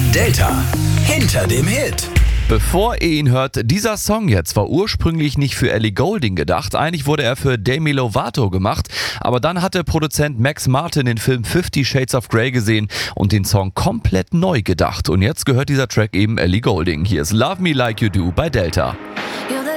Delta hinter dem Hit. Bevor ihr ihn hört, dieser Song jetzt war ursprünglich nicht für Ellie Goulding gedacht. Eigentlich wurde er für Demi Lovato gemacht. Aber dann hat der Produzent Max Martin den Film 50 Shades of Grey gesehen und den Song komplett neu gedacht. Und jetzt gehört dieser Track eben Ellie Goulding. Hier ist Love Me Like You Do bei Delta. You're